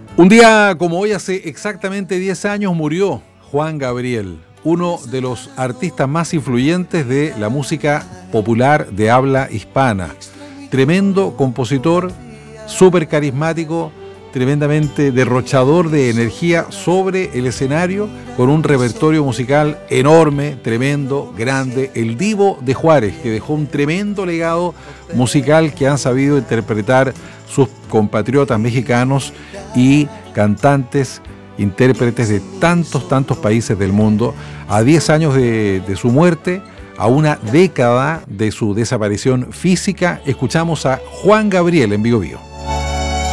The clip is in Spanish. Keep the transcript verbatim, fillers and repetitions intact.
Un día como hoy, hace exactamente diez años, murió Juan Gabriel, uno de los artistas más influyentes de la música popular de habla hispana. Tremendo compositor, súper carismático, tremendamente derrochador de energía sobre el escenario, con un repertorio musical enorme, tremendo, grande. El Divo de Juárez, que dejó un tremendo legado musical que han sabido interpretar sus compatriotas mexicanos y cantantes, intérpretes de tantos, tantos países del mundo. A diez años de, de su muerte, a una década de su desaparición física, escuchamos a Juan Gabriel en Bío Bío.